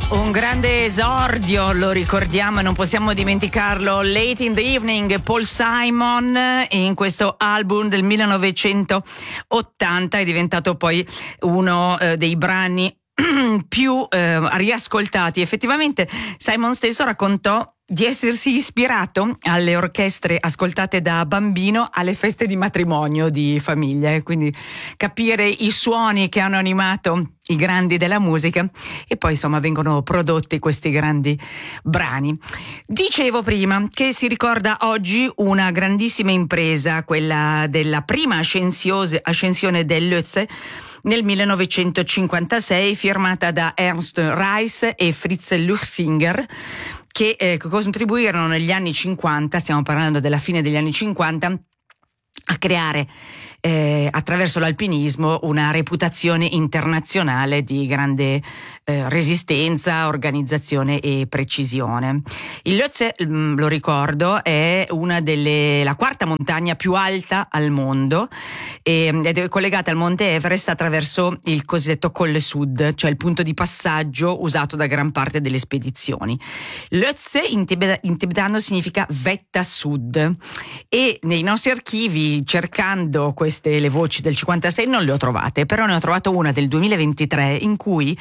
Un grande esordio, lo ricordiamo e non possiamo dimenticarlo, Late in the Evening, Paul Simon, in questo album del 1980 è diventato poi uno dei brani più riascoltati. Effettivamente Simon stesso raccontò di essersi ispirato alle orchestre ascoltate da bambino alle feste di matrimonio di famiglia, e quindi capire i suoni che hanno animato i grandi della musica, e poi insomma vengono prodotti questi grandi brani. Dicevo prima che si ricorda oggi una grandissima impresa, quella della prima ascensione dell'Ötze nel 1956, firmata da Ernst Reis e Fritz Luchsinger, che contribuirono negli anni 50, stiamo parlando della fine degli anni 50, a creare attraverso l'alpinismo una reputazione internazionale di grande resistenza, organizzazione e precisione. Il Lhotse, lo ricordo, è la quarta montagna più alta al mondo ed è collegata al Monte Everest attraverso il cosiddetto Colle Sud, cioè il punto di passaggio usato da gran parte delle spedizioni. Lhotse in tibetano significa vetta sud, e nei nostri archivi, cercando le voci del 56 non le ho trovate, però ne ho trovato una del 2023 in cui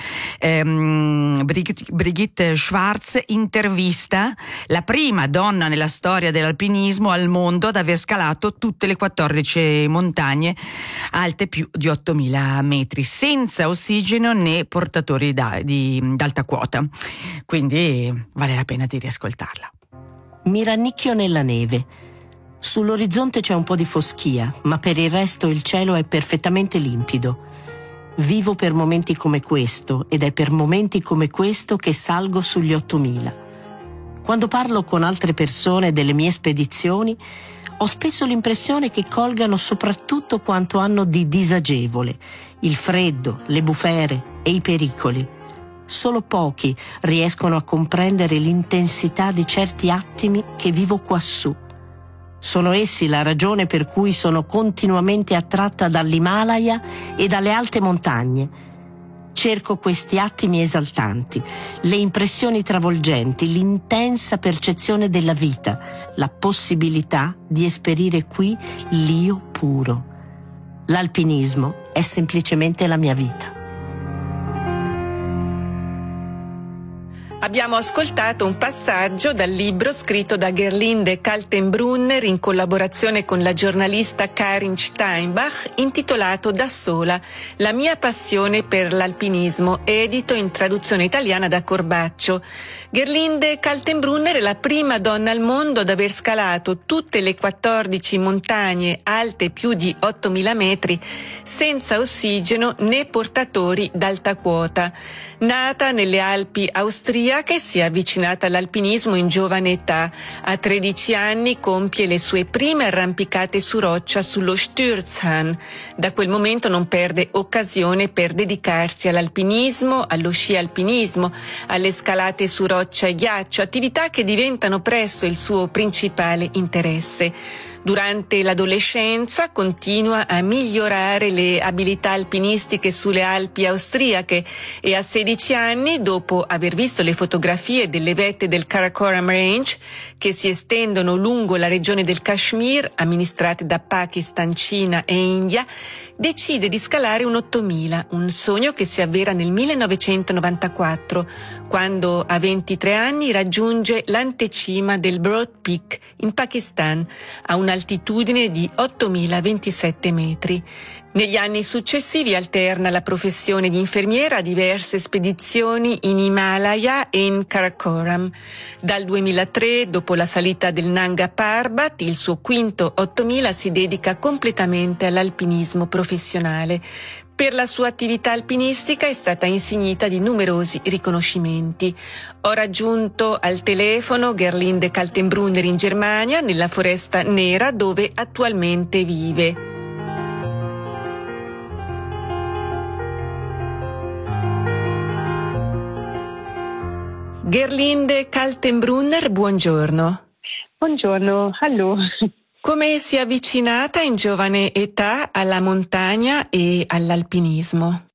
Brigitte Schwarz intervista la prima donna nella storia dell'alpinismo al mondo ad aver scalato tutte le 14 montagne alte più di 8.000 metri, senza ossigeno né portatori d'alta quota. Quindi vale la pena di riascoltarla. Mi rannicchio nella neve. Sull'orizzonte c'è un po' di foschia, ma per il resto il cielo è perfettamente limpido. Vivo per momenti come questo, ed è per momenti come questo che salgo sugli 8.000. Quando parlo con altre persone delle mie spedizioni, ho spesso l'impressione che colgano soprattutto quanto hanno di disagevole: il freddo, le bufere e i pericoli. Solo pochi riescono a comprendere l'intensità di certi attimi che vivo quassù. Sono essi la ragione per cui sono continuamente attratta dall'Himalaya e dalle alte montagne. Cerco questi attimi esaltanti, le impressioni travolgenti, l'intensa percezione della vita, la possibilità di esperire qui l'io puro. L'alpinismo è semplicemente la mia vita. Abbiamo ascoltato un passaggio dal libro scritto da Gerlinde Kaltenbrunner in collaborazione con la giornalista Karin Steinbach, intitolato Da sola, la mia passione per l'alpinismo, edito in traduzione italiana da Corbaccio. Gerlinde Kaltenbrunner è la prima donna al mondo ad aver scalato tutte le 14 montagne alte più di 8.000 metri senza ossigeno né portatori d'alta quota. Nata nelle Alpi austriache, si è avvicinata all'alpinismo in giovane età. A 13 anni compie le sue prime arrampicate su roccia sullo Stürzhahn. Da quel momento non perde occasione per dedicarsi all'alpinismo, allo sci alpinismo, alle scalate su roccia e ghiaccio, attività che diventano presto il suo principale interesse. Durante l'adolescenza continua a migliorare le abilità alpinistiche sulle Alpi austriache e a 16 anni, dopo aver visto le fotografie delle vette del Karakoram Range che si estendono lungo la regione del Kashmir, amministrate da Pakistan, Cina e India, decide di scalare un 8000, un sogno che si avvera nel 1994, quando a 23 anni raggiunge l'antecima del Broad Peak in Pakistan, a un'altitudine di 8.027 metri. Negli anni successivi alterna la professione di infermiera a diverse spedizioni in Himalaya e in Karakoram. Dal 2003, dopo la salita del Nanga Parbat, il suo quinto 8000, si dedica completamente all'alpinismo professionale. Per la sua attività alpinistica è stata insignita di numerosi riconoscimenti. Ho raggiunto al telefono Gerlinde Kaltenbrunner in Germania, nella Foresta Nera, dove attualmente vive. Gerlinde Kaltenbrunner, buongiorno. Buongiorno, hallo. Come si è avvicinata in giovane età alla montagna e all'alpinismo?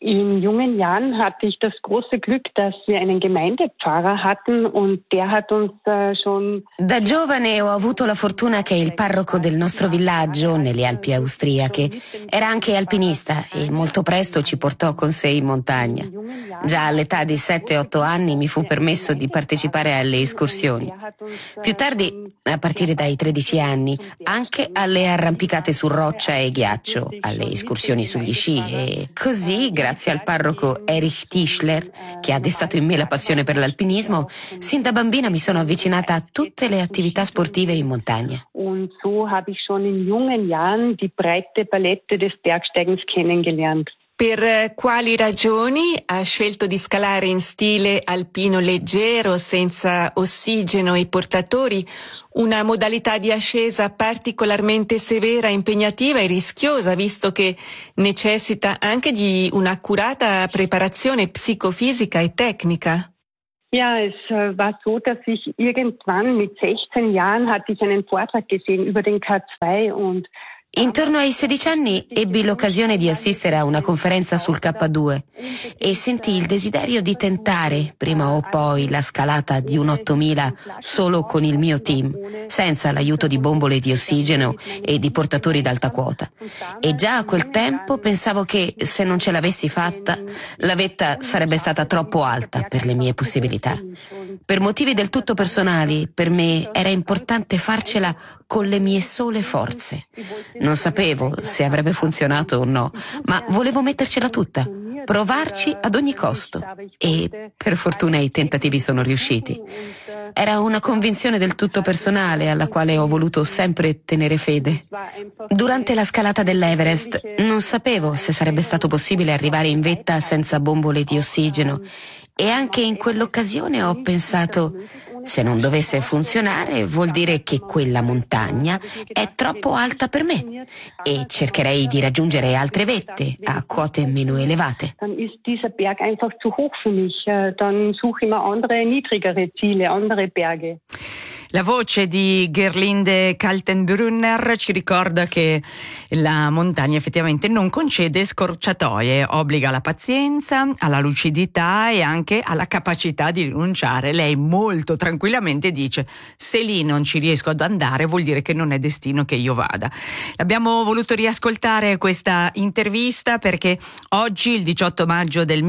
In jungen Jahren hatte ich das große Glück, dass wir einen Gemeindepfarrer hatten und der hat uns schon... Da giovane ho avuto la fortuna che il parroco del nostro villaggio, nelle Alpi austriache, era anche alpinista e molto presto ci portò con sé in montagna. Già all'età di 7-8 anni mi fu permesso di partecipare alle escursioni. Più tardi, a partire dai 13 anni, anche alle arrampicate su roccia e ghiaccio, alle escursioni sugli sci e così, grazie al parroco Erich Tischler, che ha destato in me la passione per l'alpinismo, sin da bambina mi sono avvicinata a tutte le attività sportive in montagna. Und so habe ich schon in jungen Jahren die breite Palette des Bergsteigens kennengelernt. Per quali ragioni ha scelto di scalare in stile alpino leggero, senza ossigeno e portatori, una modalità di ascesa particolarmente severa, impegnativa e rischiosa, visto che necessita anche di un'accurata preparazione psicofisica e tecnica? Ja, es war so, dass ich irgendwann mit 16 Jahren hatte ich einen Vortrag gesehen über den K2 und Intorno ai 16 anni ebbi l'occasione di assistere a una conferenza sul K2 e sentii il desiderio di tentare, prima o poi, la scalata di un 8000 solo con il mio team, senza l'aiuto di bombole di ossigeno e di portatori d'alta quota. E già a quel tempo pensavo che, se non ce l'avessi fatta, la vetta sarebbe stata troppo alta per le mie possibilità. Per motivi del tutto personali, per me era importante farcela con le mie sole forze. Non sapevo se avrebbe funzionato o no, ma volevo mettercela tutta, provarci ad ogni costo. E per fortuna i tentativi sono riusciti. Era una convinzione del tutto personale alla quale ho voluto sempre tenere fede. Durante la scalata dell'Everest non sapevo se sarebbe stato possibile arrivare in vetta senza bombole di ossigeno e anche in quell'occasione ho pensato: se non dovesse funzionare vuol dire che quella montagna è troppo alta per me e cercherei di raggiungere altre vette a quote meno elevate. Dann ist dieser Berg einfach zu hoch für mich. Dann suche ich mir andere, niedrigere Ziele, andere Berge. La voce di Gerlinde Kaltenbrunner ci ricorda che la montagna effettivamente non concede scorciatoie, obbliga alla pazienza, alla lucidità e anche alla capacità di rinunciare. Lei molto tranquillamente dice: se lì non ci riesco ad andare vuol dire che non è destino che io vada. Abbiamo voluto riascoltare questa intervista perché oggi, il 18 maggio del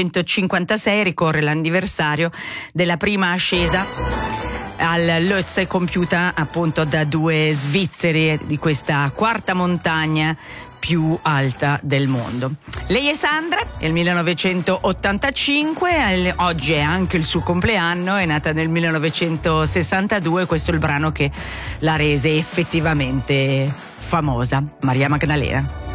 1956, ricorre l'anniversario della prima ascesa al Lhotse, compiuta appunto da due svizzeri, di questa quarta montagna più alta del mondo. Lei è Sandra, è il 1985, oggi è anche il suo compleanno, è nata nel 1962, questo è il brano che la rese effettivamente famosa, Maria Maddalena.